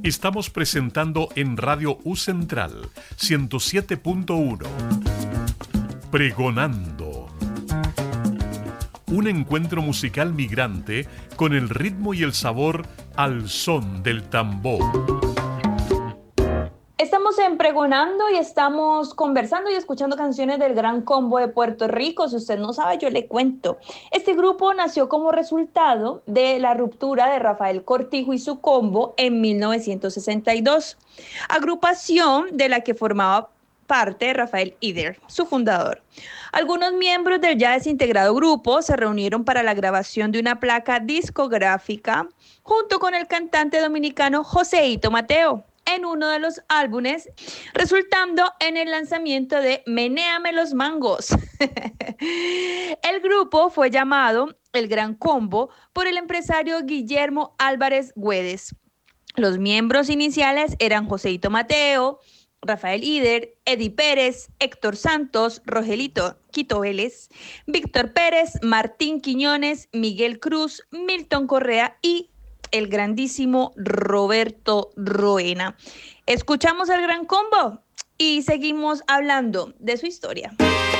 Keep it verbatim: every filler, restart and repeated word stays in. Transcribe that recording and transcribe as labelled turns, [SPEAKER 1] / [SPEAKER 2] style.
[SPEAKER 1] Estamos presentando en Radio U Central ciento siete punto uno Pregonando. Un encuentro musical migrante con el ritmo y el sabor al son del tambor.
[SPEAKER 2] Estamos en Pregonando y estamos conversando y escuchando canciones del Gran Combo de Puerto Rico. Si usted no sabe, yo le cuento. Este grupo nació como resultado de la ruptura de Rafael Cortijo y su combo en mil novecientos sesenta y dos, agrupación de la que formaba parte Rafael Ider, su fundador. Algunos miembros del ya desintegrado grupo se reunieron para la grabación de una placa discográfica junto con el cantante dominicano Joseito Mateo en uno de los álbumes, resultando en el lanzamiento de Menéame los Mangos. El grupo fue llamado El Gran Combo por el empresario Guillermo Álvarez Güedes. Los miembros iniciales eran Joseito Mateo, Rafael Ider, Eddie Pérez, Héctor Santos, Rogelito Quito Vélez, Víctor Pérez, Martín Quiñones, Miguel Cruz, Milton Correa y el grandísimo Roberto Roena. Escuchamos el Gran Combo y seguimos hablando de su historia.